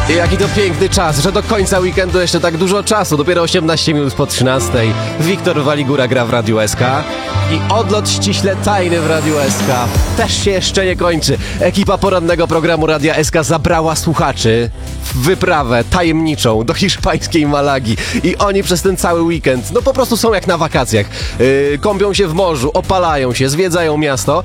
Jaki to piękny czas, że do końca weekendu jeszcze tak dużo czasu. Dopiero 18 minut po 13. Wiktor Waligura gra w Radiu SK. I odlot ściśle tajny w Radiu SK też się jeszcze nie kończy. Ekipa porannego programu Radia SK zabrała słuchaczy w wyprawę tajemniczą do hiszpańskiej Malagi. I oni przez ten cały weekend, no po prostu są jak na wakacjach. Kąpią się w morzu, opalają się, zwiedzają miasto.